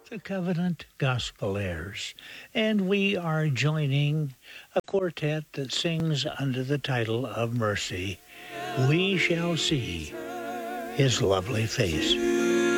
the Covenant Gospelers, and we are joining a quartet that sings under the title of Mercy. We shall see his lovely face.